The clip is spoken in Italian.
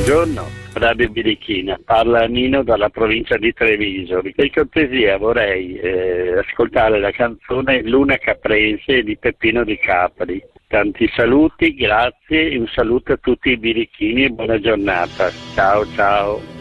Buongiorno, Radio Birichina, parla Nino dalla provincia di Treviso. Per cortesia vorrei ascoltare la canzone Luna Caprense di Peppino Di Capri. Tanti saluti, grazie e un saluto a tutti i birichini e buona giornata. Ciao ciao.